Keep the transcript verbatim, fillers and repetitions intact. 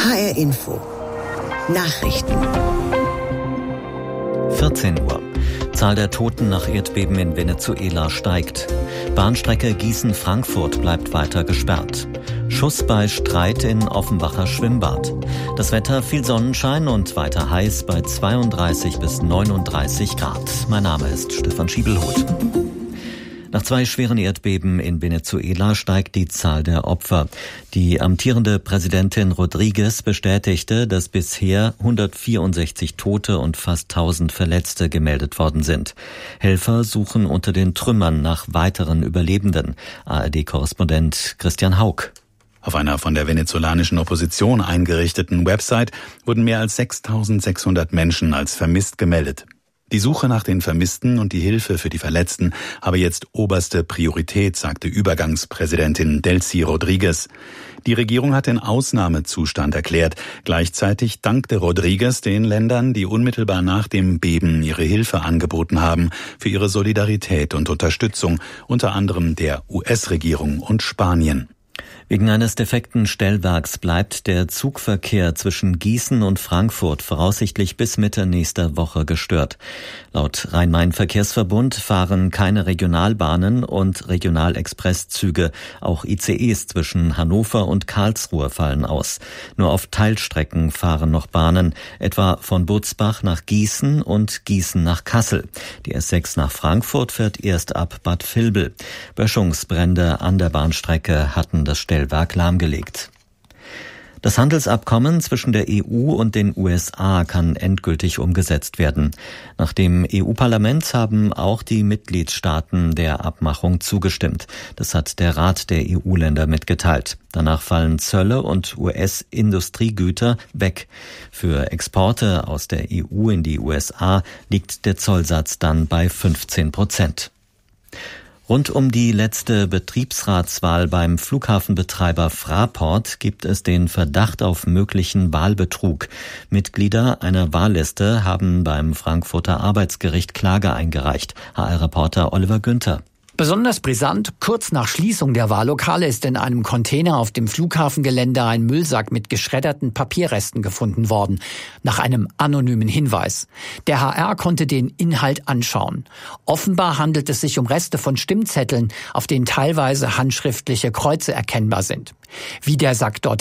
H R Info. Nachrichten. vierzehn Uhr. Zahl der Toten nach Erdbeben in Venezuela steigt. Bahnstrecke Gießen-Frankfurt bleibt weiter gesperrt. Schuss bei Streit in Offenbacher Schwimmbad. Das Wetter, viel Sonnenschein und weiter heiß bei zweiunddreißig bis neununddreißig Grad. Mein Name ist Stefan Schiebelhuth. Nach zwei schweren Erdbeben in Venezuela steigt die Zahl der Opfer. Die amtierende Präsidentin Rodríguez bestätigte, dass bisher hundertvierundsechzig Tote und fast tausend Verletzte gemeldet worden sind. Helfer suchen unter den Trümmern nach weiteren Überlebenden. A R D-Korrespondent Christian Haug. Auf einer von der venezolanischen Opposition eingerichteten Website wurden mehr als sechstausendsechshundert Menschen als vermisst gemeldet. Die Suche nach den Vermissten und die Hilfe für die Verletzten habe jetzt oberste Priorität, sagte Übergangspräsidentin Delcy Rodríguez. Die Regierung hat den Ausnahmezustand erklärt. Gleichzeitig dankte Rodríguez den Ländern, die unmittelbar nach dem Beben ihre Hilfe angeboten haben, für ihre Solidarität und Unterstützung, unter anderem der U S-Regierung und Spanien. Wegen eines defekten Stellwerks bleibt der Zugverkehr zwischen Gießen und Frankfurt voraussichtlich bis Mitte nächster Woche gestört. Laut Rhein-Main-Verkehrsverbund fahren keine Regionalbahnen und Regionalexpresszüge. Auch I C Es zwischen Hannover und Karlsruhe fallen aus. Nur auf Teilstrecken fahren noch Bahnen, etwa von Butzbach nach Gießen und Gießen nach Kassel. Die S sechs nach Frankfurt fährt erst ab Bad Vilbel. Böschungsbrände an der Bahnstrecke hatten das Stellwerk lahmgelegt. Das Handelsabkommen zwischen der E U und den U S A kann endgültig umgesetzt werden. Nach dem E U-Parlament haben auch die Mitgliedstaaten der Abmachung zugestimmt. Das hat der Rat der E U-Länder mitgeteilt. Danach fallen Zölle und U S-Industriegüter weg. Für Exporte aus der E U in die U S A liegt der Zollsatz dann bei fünfzehn Prozent. Rund um die letzte Betriebsratswahl beim Flughafenbetreiber Fraport gibt es den Verdacht auf möglichen Wahlbetrug. Mitglieder einer Wahlliste haben beim Frankfurter Arbeitsgericht Klage eingereicht. H R-Reporter Oliver Günther. Besonders brisant, kurz nach Schließung der Wahllokale ist in einem Container auf dem Flughafengelände ein Müllsack mit geschredderten Papierresten gefunden worden, nach einem anonymen Hinweis. Der H R konnte den Inhalt anschauen. Offenbar handelt es sich um Reste von Stimmzetteln, auf denen teilweise handschriftliche Kreuze erkennbar sind. Wie der Sack dort